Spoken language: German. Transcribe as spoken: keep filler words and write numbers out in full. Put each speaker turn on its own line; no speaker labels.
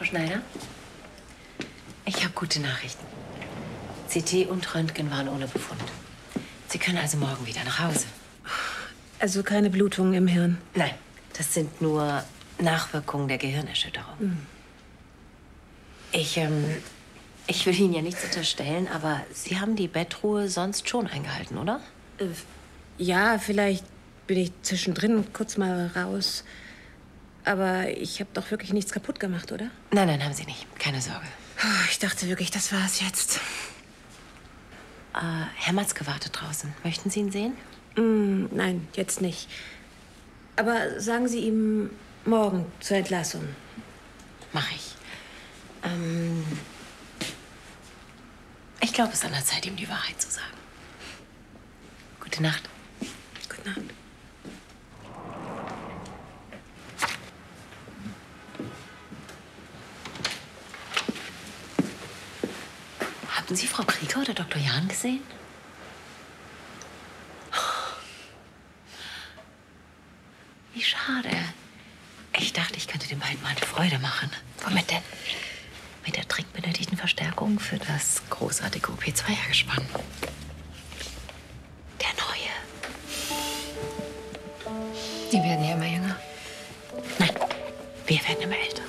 Frau Schneider, ich habe gute Nachrichten. C T und Röntgen waren ohne Befund. Sie können also morgen wieder nach Hause.
Also keine Blutungen im Hirn?
Nein, das sind nur Nachwirkungen der Gehirnerschütterung. Mhm. Ich, ähm, ich will Ihnen ja nichts unterstellen, aber Sie haben die Bettruhe sonst schon eingehalten, oder?
Äh, ja, vielleicht bin ich zwischendrin kurz mal raus. Aber ich habe doch wirklich nichts kaputt gemacht, oder?
Nein, nein, haben Sie nicht. Keine Sorge.
Oh, ich dachte wirklich, das war's jetzt.
Äh, Herr Matzke wartet draußen. Möchten Sie ihn sehen?
Mm, nein, jetzt nicht. Aber sagen Sie ihm morgen zur Entlassung.
Mach ich. Ähm, ich glaube, es ist an der Zeit, ihm die Wahrheit zu sagen. Gute Nacht.
Gute Nacht.
Haben Sie Frau Krieger oder Doktor Jahn gesehen? Wie schade. Ich dachte, ich könnte den beiden mal eine Freude machen. Womit denn? Mit der dringend benötigten Verstärkung für das großartige O P zwei R-Gespann. Der neue.
Die werden ja immer jünger.
Nein, wir werden immer älter.